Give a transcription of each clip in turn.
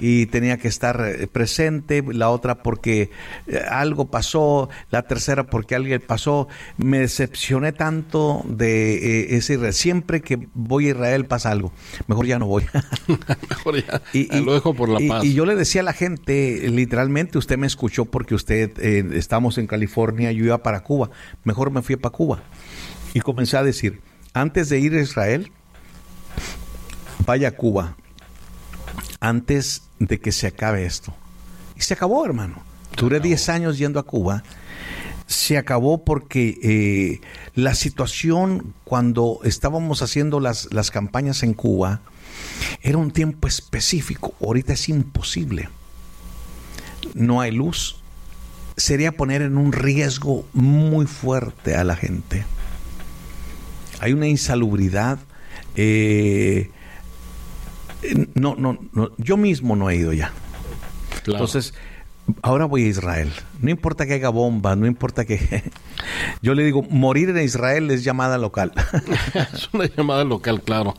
y tenía que estar presente, la otra porque algo pasó, la tercera porque alguien pasó. Me decepcioné tanto de ese Israel. Siempre que voy a Israel pasa algo. Mejor ya no voy. Mejor ya lo dejo por la paz. Y yo le decía a la gente, literalmente, usted me escuchó porque usted, estamos en California, yo iba para Cuba. Mejor me fui para Cuba. Y comencé a decir, antes de ir a Israel, vaya a Cuba, antes de que se acabe esto. Y se acabó, hermano. Duré 10 años yendo a Cuba. Se acabó porque la situación cuando estábamos haciendo las campañas en Cuba era un tiempo específico. Ahorita es imposible. No hay luz. Sería poner en un riesgo muy fuerte a la gente. Hay una insalubridad. No, yo mismo no he ido ya. Claro. Entonces, ahora voy a Israel. No importa que haya bomba, no importa que... Yo le digo, morir en Israel es llamada local. Es una llamada local, claro.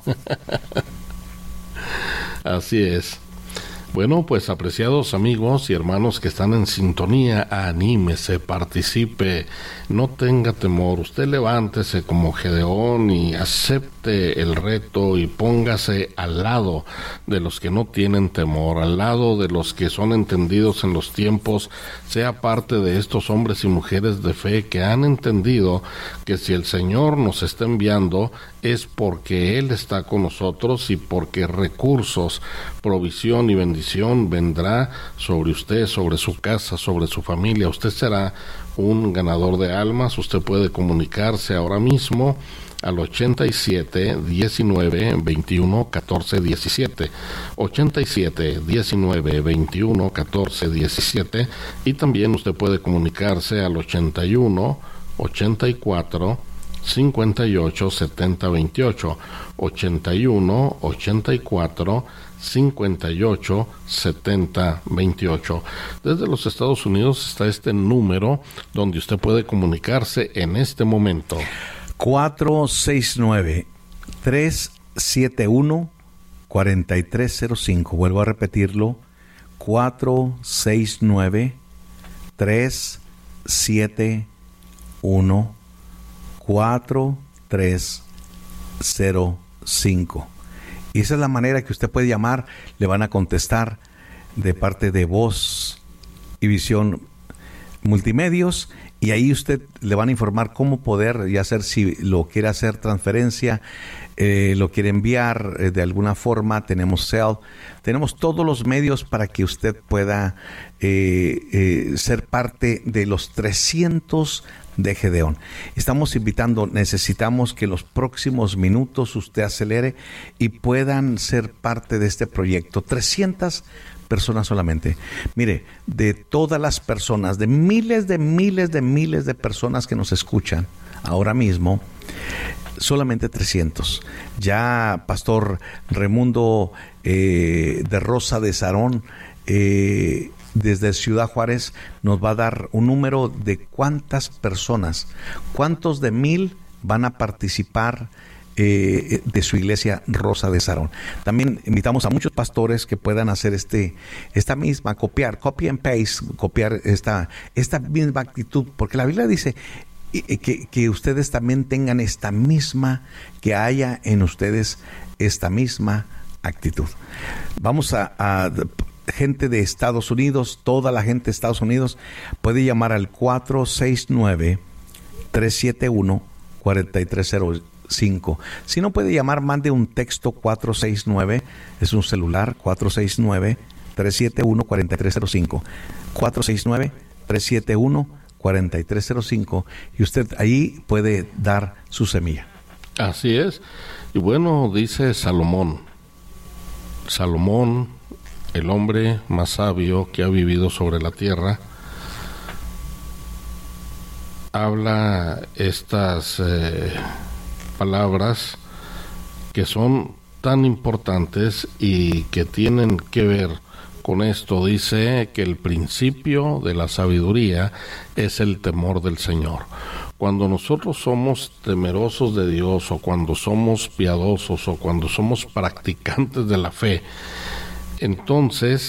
Así es. Bueno, pues apreciados amigos y hermanos que están en sintonía, anímese, participe, no tenga temor, usted levántese como Gedeón y acepte el reto y póngase al lado de los que no tienen temor, al lado de los que son entendidos en los tiempos, sea parte de estos hombres y mujeres de fe que han entendido que si el Señor nos está enviando es porque Él está con nosotros y porque recursos, provisión y bendición vendrá sobre usted, sobre su casa, sobre su familia. Usted será un ganador de almas. Usted puede comunicarse ahora mismo al 87 19 21 14 17, 87 19 21 14 17, y también usted puede comunicarse al 81 84 58 70 28, 81 84 58 70 28. Desde los Estados Unidos está este número donde usted puede comunicarse en este momento. 469-371-4305. Vuelvo a repetirlo. 469-371-4305. Y esa es la manera que usted puede llamar. Le van a contestar de parte de Voz y Visión Multimedios, y ahí usted le van a informar cómo poder y hacer, si lo quiere hacer transferencia, lo quiere enviar de alguna forma. Tenemos Zelle, tenemos todos los medios para que usted pueda ser parte de los 300 de Gedeón. Estamos invitando, necesitamos que los próximos minutos usted acelere y puedan ser parte de este proyecto. 300 personas solamente. Mire, de todas las personas, de miles de personas que nos escuchan ahora mismo, solamente 300. Ya Pastor Raimundo de Rosa de Sarón, desde Ciudad Juárez, nos va a dar un número de cuántas personas, cuántos de 1000 van a participar de su iglesia Rosa de Sarón. También invitamos a muchos pastores que puedan hacer esta misma, copy and paste, copiar esta misma actitud, porque la Biblia dice que ustedes también tengan esta misma, que haya en ustedes esta misma actitud. Vamos a gente de Estados Unidos, toda la gente de Estados Unidos puede llamar al 469-371-4305. Si no puede llamar, mande un texto 469, es un celular, 469-371-4305, 469-371-4305, y usted ahí puede dar su semilla. Así es. Y bueno, dice Salomón, el hombre más sabio que ha vivido sobre la tierra, habla estas palabras que son tan importantes y que tienen que ver con esto. Dice que el principio de la sabiduría es el temor del Señor. Cuando nosotros somos temerosos de Dios, o cuando somos piadosos, o cuando somos practicantes de la fe, entonces